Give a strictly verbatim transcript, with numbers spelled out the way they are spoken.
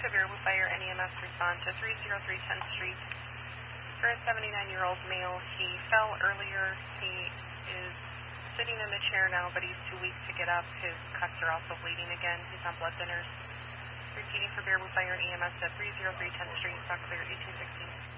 for Baraboo Fire and E M S respond to three oh three tenth Street for a seventy-nine-year-old male. He fell earlier. He is sitting in a chair now, but he's too weak to get up. His cuts are also bleeding again. He's on blood thinners. Repeating for Baraboo Fire and E M S at three oh three tenth Street, South Clear eighteen sixteen.